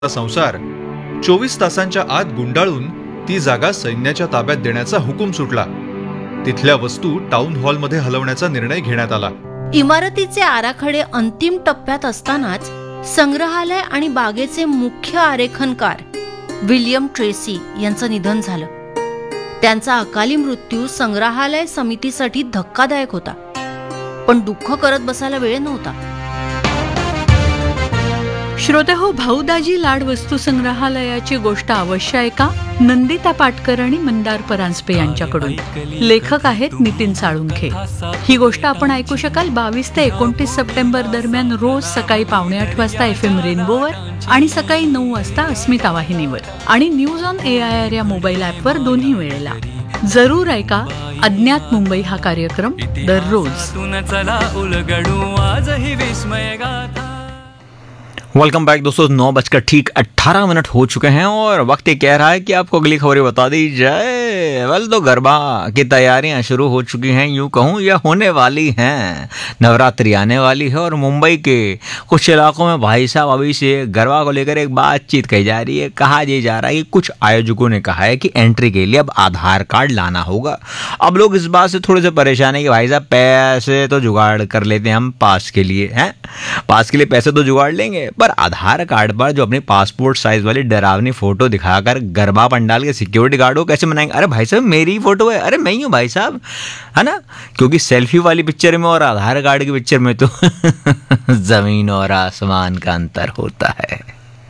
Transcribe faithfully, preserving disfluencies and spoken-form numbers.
संसार चोवीस तासांच्या आत गुंडाळून ती जागा सैन्याच्या ताब्यात देण्याचा हुकूम सुटला. तिथल्या वस्तू टाउन हॉलमध्ये हलवण्याचा निर्णय घेण्यात आला. इमारतीचे आराखडे अंतिम टप्प्यात असतानाच संग्रहालय आणि बागेचे मुख्य आरेखनकार विल्यम ट्रेसी यांचं निधन झालं. त्यांचा अकाली मृत्यू संग्रहालय समितीसाठी धक्कादायक होता, पण दुःख करत बसायला वेळ नव्हता. श्रोते हो, भाऊदाजी लाड वस्तू संग्रहालयाची गोष्ट अवश्य ऐका. नंदिता पाटकर आणि मंदार परांजपे यांच्याकडून. लेखक आहेत नितीन साळुंखे. ही गोष्ट आपण ऐकू शकाल बावीस ते एकोणतीस सप्टेंबर दरम्यान रोज सकाळी पावणे आठ वाजता एफ एम रेनबोवर आणि सकाळी नऊ वाजता अस्मिता वाहिनीवर आणि news on A I R या मोबाईल ॲपवर दोन्ही वेळेला. जरूर ऐका अज्ञात मुंबई हा कार्यक्रम दररोज. वेलकम बैक दोस्तों. नौ बजकर ठीक अट्ठारह मिनट हो चुके हैं और वक्त ये कह रहा है कि आपको अगली खबरें बता दी जाए. वेल तो गरबा की तैयारियां शुरू हो चुकी हैं, यूं कहूं या होने वाली हैं. नवरात्रि आने वाली है और मुंबई के कुछ इलाकों में भाई साहब अभी से गरबा को लेकर एक बातचीत कही जा रही है. कहा ये जा रहा है कि कुछ आयोजकों ने कहा है कि एंट्री के लिए अब आधार कार्ड लाना होगा. अब लोग इस बात से थोड़े से परेशान है कि भाई साहब पैसे तो जुगाड़ कर लेते हैं हम पास के लिए, हैं पास के लिए पैसे तो जुगाड़ लेंगे, पर आधार कार्ड पर जो अपने पासपोर्ट साइज वाली डरावनी फोटो दिखाकर गरबा पंडाल के सिक्योरिटी गार्ड को कैसे मनाएंगे. अरे भाई साहब मेरी फोटो है, अरे मैं ही हूँ भाई साहब, है ना. क्योंकि सेल्फी वाली पिक्चर में और आधार कार्ड की पिक्चर में तो जमीन और आसमान का अंतर होता है.